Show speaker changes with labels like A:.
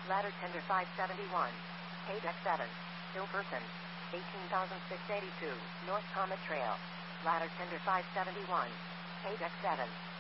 A: Ladder tender 571. Pay deck 7. Still person. 18,682. North Comet Trail. Ladder tender 571. Pay deck 7.